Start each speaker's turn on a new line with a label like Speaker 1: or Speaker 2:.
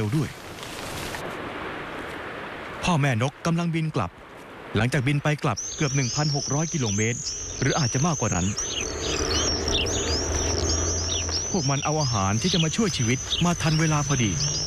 Speaker 1: วด้วยพ่อแม่นกกำลังบินกลับหลังจากบินไปกลับเกือบ 1,600 กิโลเมตรหรืออาจจะมากกว่านั้นพวกมันเอาอาหารที่จะมาช่วยชีวิตมาทันเวลาพอดี